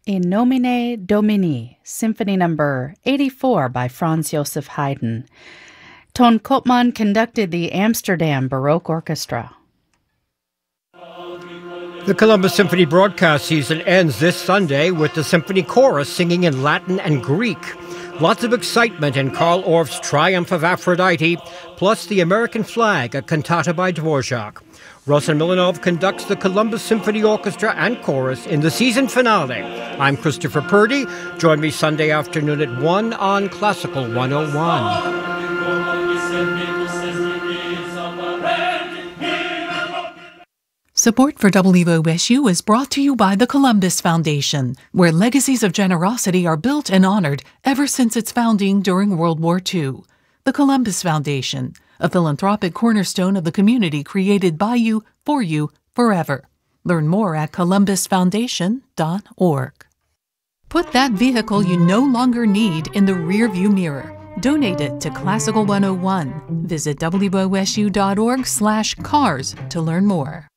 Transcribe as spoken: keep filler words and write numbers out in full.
In Nomine Domini, Symphony Number eighty-four by Franz Joseph Haydn. Ton Koopman conducted the Amsterdam Baroque Orchestra. The Columbus Symphony broadcast season ends this Sunday with the symphony chorus singing in Latin and Greek. Lots of excitement in Carl Orff's Triumph of Aphrodite, plus the American flag, a cantata by Dvorak. Rosen Milanov conducts the Columbus Symphony Orchestra and Chorus in the season finale. I'm Christopher Purdy. Join me Sunday afternoon at one on Classical one oh one. Support for W O S U is brought to you by the Columbus Foundation, where legacies of generosity are built and honored ever since its founding during World War Two. The Columbus Foundation, a philanthropic cornerstone of the community created by you, for you, forever. Learn more at columbus foundation dot org. Put that vehicle you no longer need in the rearview mirror. Donate it to Classical one oh one. Visit W O S U dot org slash cars to learn more.